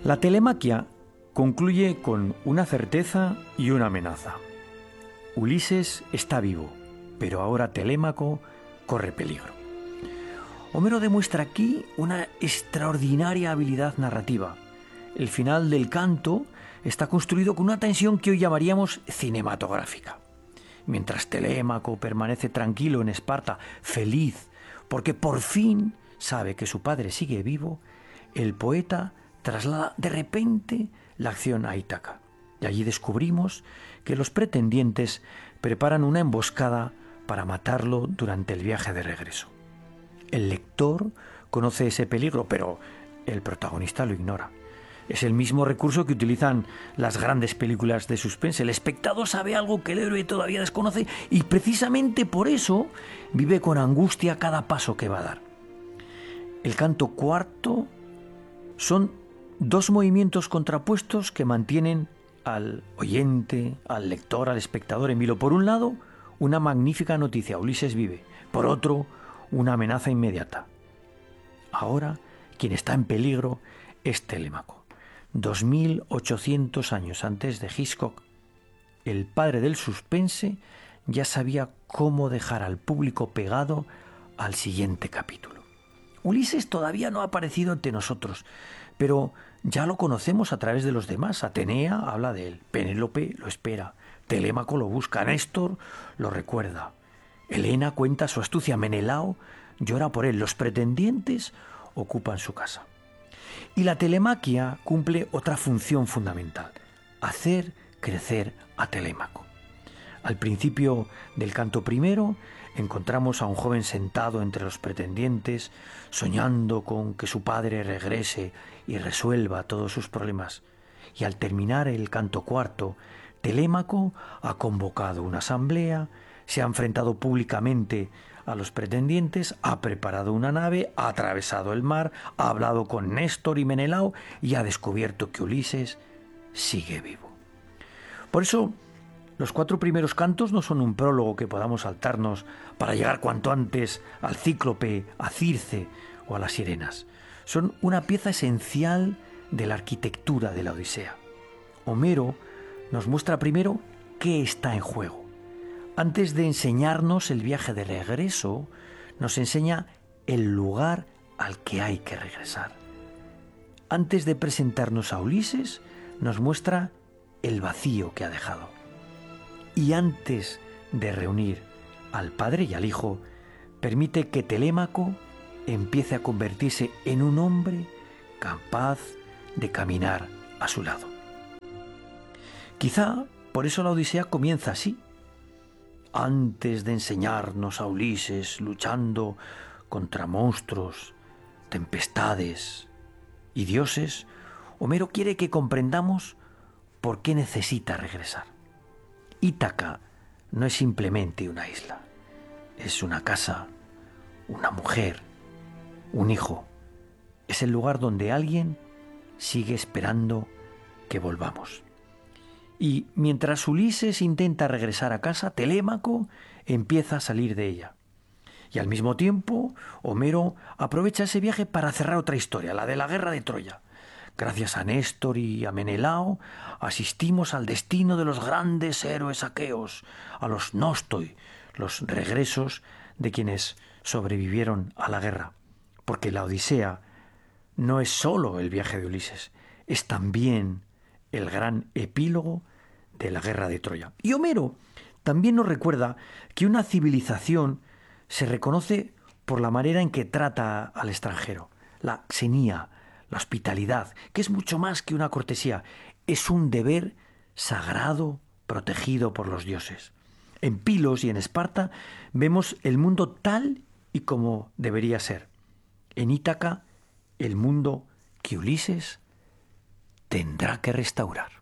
La telemaquia concluye con una certeza y una amenaza. Ulises está vivo, pero ahora Telémaco corre peligro. Homero demuestra aquí una extraordinaria habilidad narrativa. El final del canto está construido con una tensión que hoy llamaríamos cinematográfica. Mientras Telémaco permanece tranquilo en Esparta, feliz, porque por fin sabe que su padre sigue vivo, el poeta traslada de repente la acción a Ítaca. Y allí descubrimos que los pretendientes preparan una emboscada para matarlo durante el viaje de regreso. El lector conoce ese peligro, pero el protagonista lo ignora. Es el mismo recurso que utilizan las grandes películas de suspense. El espectador sabe algo que el héroe todavía desconoce y precisamente por eso vive con angustia cada paso que va a dar. El canto cuarto son dos movimientos contrapuestos que mantienen al oyente, al lector, al espectador en vilo. Por un lado, una magnífica noticia, Ulises vive. Por otro, una amenaza inmediata. Ahora, quien está en peligro es Telémaco. 2800 años antes de Hitchcock, el padre del suspense ya sabía cómo dejar al público pegado al siguiente capítulo. Ulises todavía no ha aparecido ante nosotros, pero ya lo conocemos a través de los demás. Atenea habla de él, Penélope lo espera, Telémaco lo busca, Néstor lo recuerda, Helena cuenta su astucia, Menelao llora por él, los pretendientes ocupan su casa. Y la telemaquia cumple otra función fundamental, hacer crecer a Telémaco. Al principio del canto primero encontramos a un joven sentado entre los pretendientes, soñando con que su padre regrese y resuelva todos sus problemas. Y al terminar el canto cuarto, Telémaco ha convocado una asamblea, se ha enfrentado públicamente a los pretendientes, ha preparado una nave, ha atravesado el mar, ha hablado con Néstor y Menelao y ha descubierto que Ulises sigue vivo. Por eso, los 4 primeros cantos no son un prólogo que podamos saltarnos para llegar cuanto antes al Cíclope, a Circe o a las sirenas. Son una pieza esencial de la arquitectura de la Odisea. Homero nos muestra primero qué está en juego. Antes de enseñarnos el viaje de regreso, nos enseña el lugar al que hay que regresar. Antes de presentarnos a Ulises, nos muestra el vacío que ha dejado. Y antes de reunir al padre y al hijo, permite que Telémaco empiece a convertirse en un hombre capaz de caminar a su lado. Quizá por eso la Odisea comienza así. Antes de enseñarnos a Ulises luchando contra monstruos, tempestades y dioses, Homero quiere que comprendamos por qué necesita regresar. Ítaca no es simplemente una isla, es una casa, una mujer, un hijo. Es el lugar donde alguien sigue esperando que volvamos. Y mientras Ulises intenta regresar a casa, Telémaco empieza a salir de ella. Y al mismo tiempo, Homero aprovecha ese viaje para cerrar otra historia, la de la guerra de Troya. Gracias a Néstor y a Menelao, asistimos al destino de los grandes héroes aqueos, a los Nostoi, los regresos de quienes sobrevivieron a la guerra. Porque la Odisea no es solo el viaje de Ulises, es también el gran epílogo de la guerra de Troya. Y Homero también nos recuerda que una civilización se reconoce por la manera en que trata al extranjero, la xenía, la hospitalidad, que es mucho más que una cortesía, es un deber sagrado protegido por los dioses. En Pilos y en Esparta vemos el mundo tal y como debería ser. En Ítaca, el mundo que Ulises tendrá que restaurar.